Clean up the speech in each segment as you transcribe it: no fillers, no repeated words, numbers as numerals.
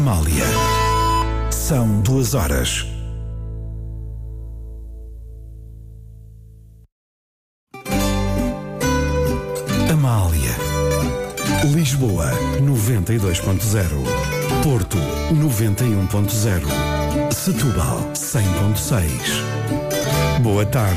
Amália. São 2 horas. Amália. Lisboa 92.0. Porto 91.0. Setúbal 100.6. Boa tarde.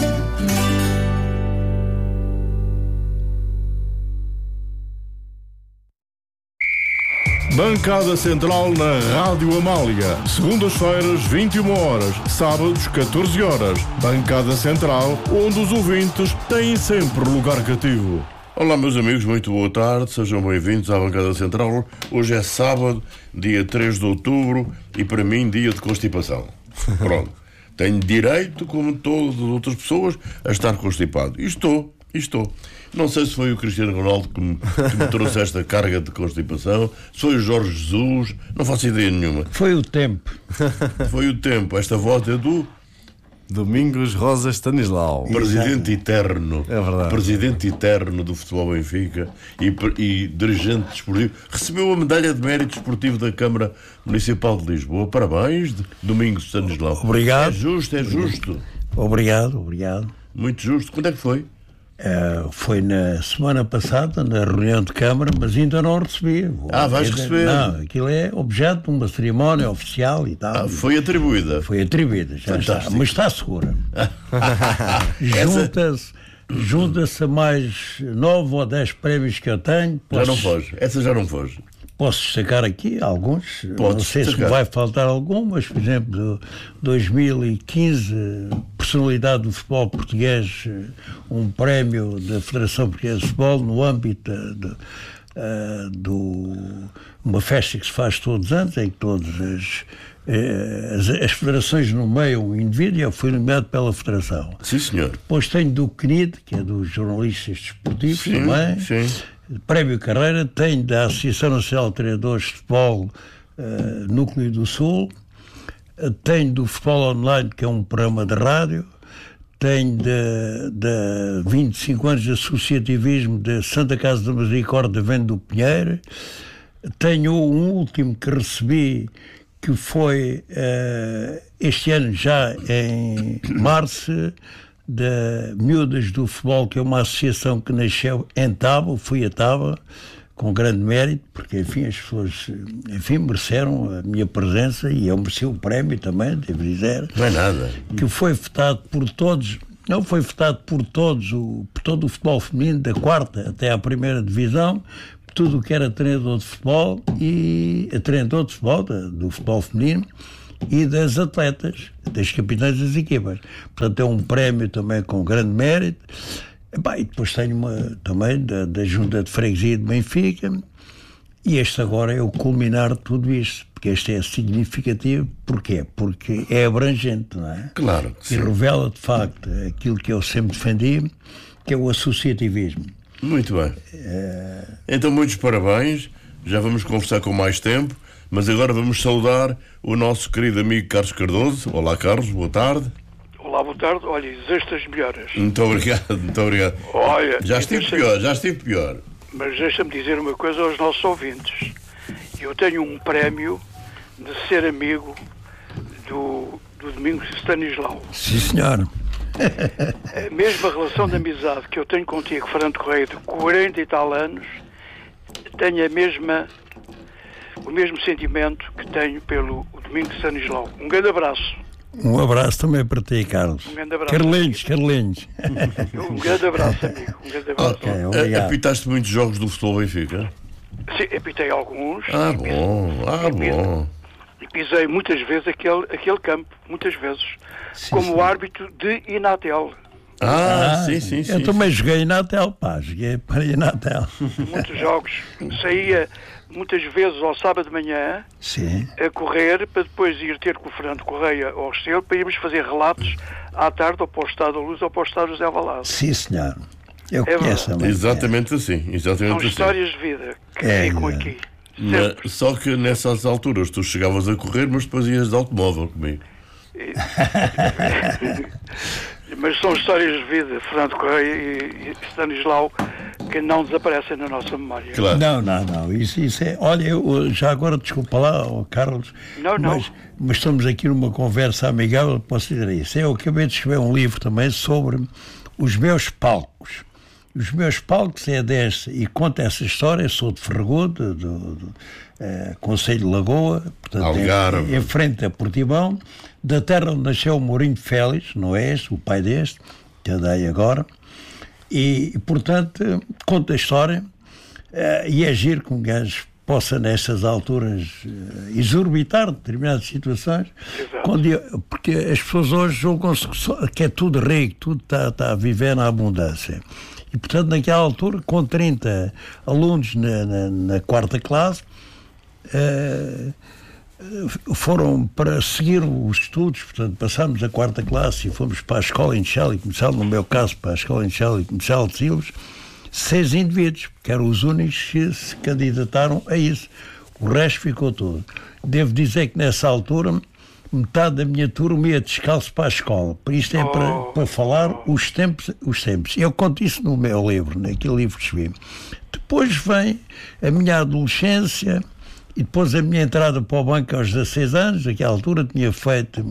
Bancada Central na Rádio Amália. Segundas-feiras, 21 horas. Sábados, 14 horas. Bancada Central, onde os ouvintes têm sempre lugar cativo. Olá, meus amigos, muito boa tarde. Sejam bem-vindos à Bancada Central. Hoje é sábado, dia 3 de outubro, e para mim, dia de constipação. Pronto. Tenho direito, como todas as outras pessoas, a estar constipado. E estou. Não sei se foi o Cristiano Ronaldo que me trouxe esta carga de constipação, se foi o Jorge Jesus, não faço ideia nenhuma. Foi o tempo. Esta voz é do Domingos Rosa Stanislau, presidente eterno. É verdade. Presidente eterno do Futebol Benfica e dirigente desportivo. Recebeu a medalha de mérito desportivo da Câmara Municipal de Lisboa. Parabéns, Domingos Stanislau. Obrigado. É justo. Obrigado. Muito justo. Quando é que foi? Foi na semana passada, na reunião de Câmara, mas ainda não recebi. Vais receber? Não, aquilo é objeto de uma cerimónia oficial e tal. Foi atribuída. Já Fantástico. está, mas está segura. Junta-se a mais 9 ou 10 prémios que eu tenho. Essa já não foge. Posso destacar aqui alguns, não sei se me vai faltar algum, mas, por exemplo, 2015, personalidade do futebol português, um prémio da Federação Portuguesa de Futebol no âmbito de uma festa que se faz todos os anos, em que todas as federações nomeiam um indivíduo, e eu fui nomeado pela Federação. Sim, senhor. Depois tenho do CNID, que é dos jornalistas desportivos, também. Sim. Prémio Carreira, tenho da Associação Nacional de Treinadores de Futebol, Núcleo do Sul, tenho do Futebol Online, que é um programa de rádio, tenho de 25 anos de associativismo de Santa Casa da Misericórdia, Vendo do Pinheiro, tenho um último que recebi, que foi este ano já em março, da Miúdas do Futebol, que é uma associação que nasceu em Tábua. Fui a Tábua com grande mérito, porque, as pessoas, mereceram a minha presença, e eu mereci o prémio também, devo dizer. Não é nada. Que foi votado por todos, não foi votado por todos, por todo o futebol feminino, da 4ª até à 1ª divisão, tudo o que era treinador de futebol do futebol feminino, e das atletas, das capitães das equipas. Portanto, é um prémio também com grande mérito. E depois tenho também da Junta de Freguesia de Benfica, e este agora é o culminar de tudo isto, porque este é significativo. Porquê? Porque é abrangente, não é? Claro. E revela, de facto, aquilo que eu sempre defendi, que é o associativismo. Muito bem. Então, muitos parabéns. Já vamos conversar com mais tempo. Mas agora vamos saudar o nosso querido amigo Carlos Cardoso. Olá, Carlos, boa tarde. Olá, boa tarde. Olha, desejo as melhoras. Muito obrigado. Olha, já estive pior. Mas deixa-me dizer uma coisa aos nossos ouvintes. Eu tenho um prémio de ser amigo do Domingos Stanislau. Sim, senhor. A mesma relação de amizade que eu tenho contigo, Fernando Correia, de 40 e tal anos, tenho o mesmo sentimento que tenho pelo Domingos Stanislau. Um grande abraço. Um abraço também para ti, Carlos. Um grande abraço. Carlinhos. Um grande abraço, amigo. Um grande abraço. Ok, obrigado. Apitaste muitos jogos do Futebol Benfica? Sim, apitei alguns. Bom. E pisei muitas vezes aquele campo, muitas vezes, como árbitro de Inatel. Sim. Eu também joguei Inatel, joguei para Inatel. Muitos jogos. Saía muitas vezes ao sábado de manhã, a correr, para depois ir ter com o Fernando Correia ao Restelo, para irmos fazer relatos à tarde, ou para o Estado da Luz, ou para o Estado José Valado. Sim, senhor. Eu conheço também. Exatamente assim. São histórias de vida que ficam aqui. Só que nessas alturas tu chegavas a correr, mas depois ias de automóvel comigo. Mas são histórias de vida. Fernando Correia e Stanislau que não desaparecem na nossa memória. Claro. Não. Isso é. Olha, eu, já agora, desculpa lá, Carlos. Não. Mas estamos aqui numa conversa amigável, posso dizer isso. Eu acabei de escrever um livro também sobre os meus palcos. Os meus palcos é desta, e conta essa história. Eu sou de Ferragudo, do Concelho de Lagoa, portanto, em frente a Portimão, da terra onde nasceu o Mourinho Félix, não é este, o pai deste, que andei agora. E, portanto, conta a história, e é giro que um gajo possa, nestas alturas, exorbitar determinadas situações, porque as pessoas hoje julgam-se que é tudo rico, tudo está a viver na abundância. E, portanto, naquela altura, com 30 alunos na quarta classe, foram para seguir os estudos, portanto, passámos a quarta classe e fomos para a Escola Inicial e Comercial, no meu caso, para a Escola Inicial e Comercial de Silves, 6 indivíduos, que eram os únicos que se candidataram a isso. O resto ficou todo. Devo dizer que nessa altura, metade da minha turma ia descalço para a escola. Por isto é para falar os tempos. Eu conto isso no meu livro, naquele livro que escrevi. Depois vem a minha adolescência e depois a minha entrada para o banco aos 16 anos. Naquela altura tinha feito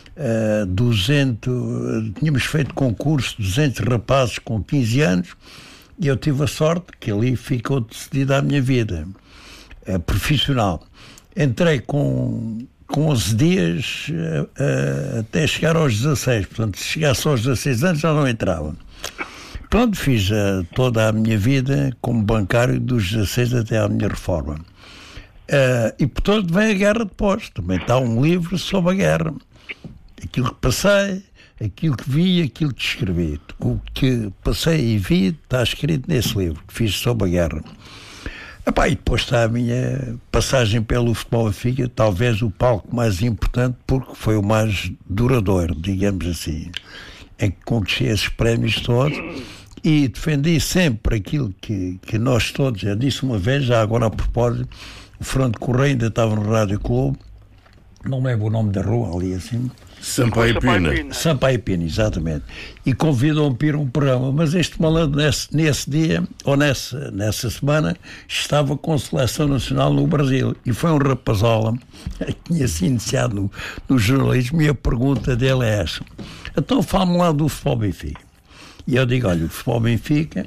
tínhamos feito concurso de 200 rapazes com 15 anos e eu tive a sorte que ali ficou decidida a minha vida profissional. Entrei com 11 dias até chegar aos 16, portanto, se chegasse aos 16 anos já não entrava. Pronto, fiz toda a minha vida como bancário dos 16 até à minha reforma. E portanto vem a guerra depois. Também está um livro sobre a guerra. Aquilo que passei, aquilo que vi, aquilo que escrevi. O que passei e vi está escrito nesse livro que fiz sobre a guerra. E depois está a minha passagem pelo Futebol Benfica, talvez o palco mais importante, porque foi o mais duradouro, digamos assim, em que conquistei esses prémios todos e defendi sempre aquilo que nós todos, eu disse uma vez, já agora a propósito, o Fernando Correia ainda estava no Rádio Clube, não lembro o nome da rua ali assim. Sampaio Pina, exatamente. E convidou-me para ir a um programa, mas este malandro nesse dia, ou nessa semana, estava com a Seleção Nacional no Brasil. E foi um rapazola que tinha se iniciado no jornalismo e a pergunta dele é essa. Então fala-me lá do Futebol Benfica. E eu digo, olha, o Futebol Benfica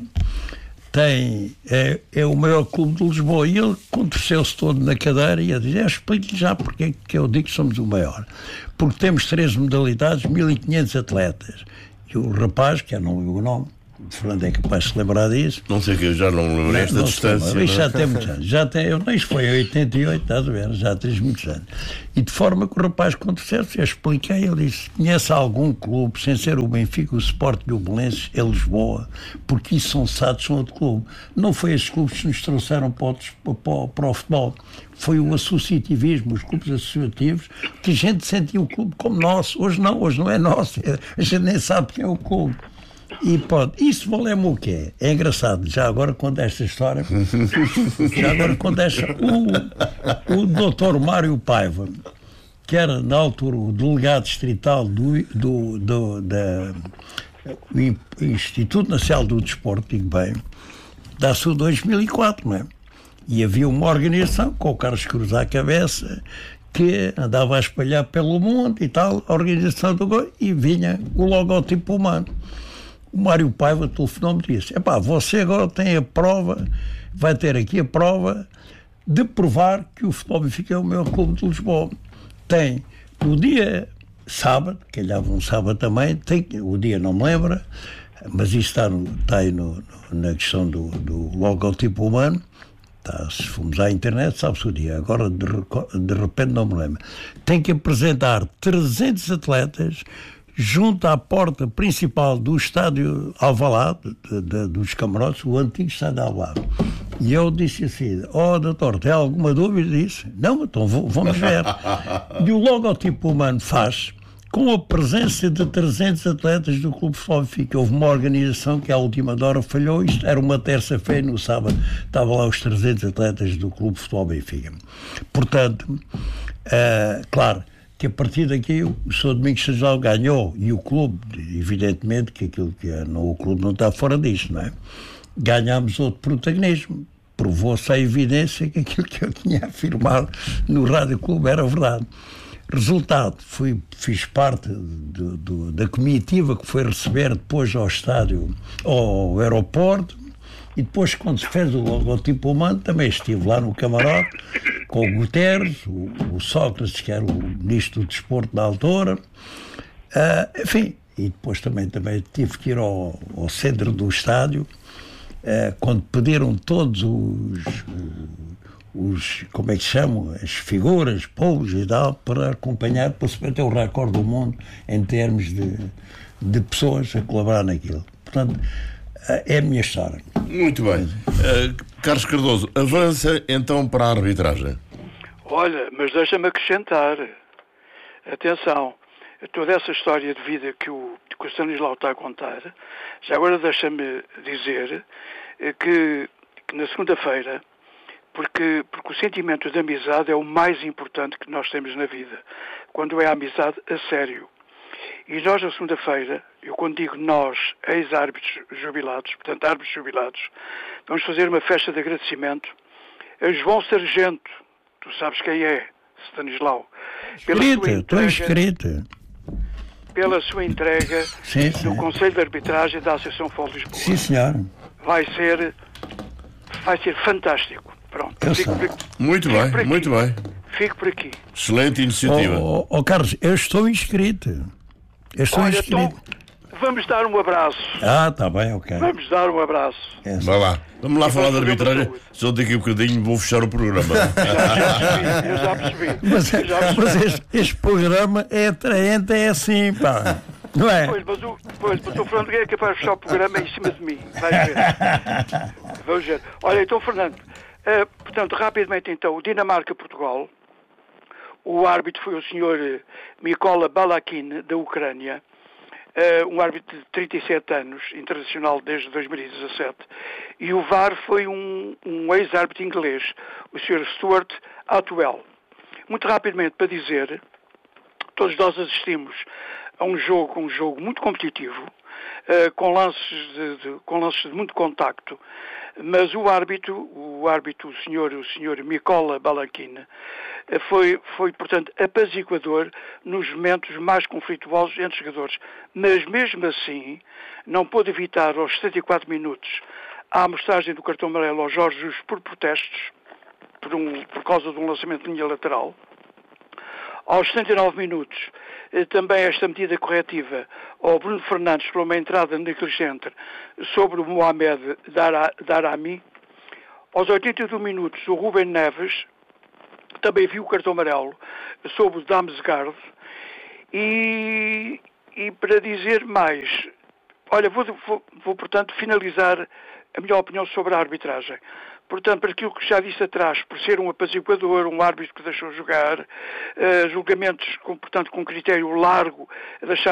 é o maior clube de Lisboa. E ele contorceu-se todo na cadeira e eu disse, explique-lhe já porque é que eu digo que somos o maior. Porque temos 3 modalidades, 1.500 atletas. E o rapaz, que eu não lembro o nome, o Fernando é capaz de se lembrar disso. Não sei que eu já não lembro esta distância. Isto já tem muitos anos. Isto foi em 88, estás a ver? Já tens muitos anos. E de forma que o rapaz, quando dissesse, eu expliquei, ele disse, conhece algum clube, sem ser o Benfica, o Sport e o Belenenses, é Lisboa, porque isso são SADs, são outro clube. Não foi esses clubes que nos trouxeram para o futebol. Foi o associativismo, os clubes associativos, que a gente sentia o clube como nosso. Hoje não é nosso. A gente nem sabe quem é o clube. E pronto, isso valeu-me o quê? É engraçado, já agora conto esta história. O doutor Mário Paiva, que era na altura o delegado distrital do Instituto Nacional do Desporto, digo bem, dá-se o 2004, não é? E havia uma organização com o Carlos Cruz à cabeça que andava a espalhar pelo mundo e tal, a organização do gol, e vinha o logotipo humano. O Mário Paiva telefonou-me e disse, você agora tem a prova, vai ter aqui a prova de provar que o Futebol Benfica é o meu clube de Lisboa. Tem, no dia sábado, que calhava um sábado também, o dia não me lembra, mas isso está aí na questão do logotipo humano. Se fomos à internet, sabe-se o dia. Agora, de repente, não me lembro. Tem que apresentar 300 atletas junto à porta principal do estádio Alvalade, dos camarotes, o antigo estádio Alvalade. E eu disse assim, doutor, tem alguma dúvida disso? Não, então vamos ver. E o logotipo humano faz com a presença de 300 atletas do Clube Futebol Benfica. Houve uma organização que à última hora falhou, isto era uma terça-feira, no sábado estavam lá os 300 atletas do Clube Futebol Benfica. Portanto, claro, que a partir daqui o Sr. Domingos Sanjal ganhou, e o clube, evidentemente que o clube não está fora disto, não é? ganhámos outro protagonismo. Provou-se a evidência que aquilo que eu tinha afirmado no Rádio Clube era verdade. Resultado, fiz parte da comitiva que foi receber depois ao estádio, ao aeroporto, e depois, quando se fez o logotipo humano, também estive lá no camarote com o Guterres, o Sócrates, que era o ministro do Desporto na altura, enfim, e depois também tive que ir ao centro do estádio, quando pediram todos os como é que se chamam, as figuras, povos e tal, para acompanhar, para se bater o recorde do mundo em termos de pessoas a colaborar naquilo. Portanto, é a minha história. Muito bem. Carlos Cardoso, avança então para a arbitragem. Olha, mas deixa-me acrescentar. Atenção, toda essa história de vida que o Stanislau está a contar, já agora deixa-me dizer que na segunda-feira, porque o sentimento de amizade é o mais importante que nós temos na vida, quando é a amizade a sério. E nós, na segunda-feira, eu quando digo nós, ex-árbitros jubilados, portanto árbitros jubilados, vamos fazer uma festa de agradecimento a João Sargento, tu sabes quem é, Stanislau, Estou inscrito. Pela sua entrega Sim. no Conselho de Arbitragem da Associação Futebol de Lisboa. Sim, senhor. Vai ser fantástico. Pronto. Muito bem. Fico por aqui. Excelente iniciativa. Carlos, eu estou inscrito. Então, vamos dar um abraço. Está bem, ok. Vamos dar um abraço. Vai lá. Vamos lá falar de arbitragem. Só daqui a bocadinho vou fechar o programa. Eu já percebi. Mas este programa é atraente, é assim, pá. Não é? Pois, mas o Fernando é capaz de fechar o programa em cima de mim. Vais ver. Vamos ver. Olha, então, Fernando, portanto, rapidamente, então, o Dinamarca-Portugal. O árbitro foi o Sr. Mykola Balakin, da Ucrânia, um árbitro de 37 anos, internacional desde 2017, e o VAR foi um ex-árbitro inglês, o Sr. Stuart Atwell. Muito rapidamente, para dizer, todos nós assistimos a um jogo muito competitivo, com lances de muito contacto, mas o árbitro, o senhor Mykola Balakin, foi, portanto, apaziguador nos momentos mais conflituosos entre os jogadores. Mas, mesmo assim, não pôde evitar, aos 74 minutos, a amostragem do cartão amarelo ao Jorge Jesus por protestos, por causa de um lançamento de linha lateral. Aos 79 minutos, também esta medida corretiva ao Bruno Fernandes por uma entrada negligente sobre o Mohamed Darami. Aos 82 minutos, o Rubem Neves também viu o cartão amarelo sobre o Damsgaard. E para dizer mais, olha, vou portanto finalizar a minha opinião sobre a arbitragem. Portanto, para aquilo que já disse atrás, por ser um apaziguador, um árbitro que deixou jogar, julgamentos, portanto, com critério largo, deixar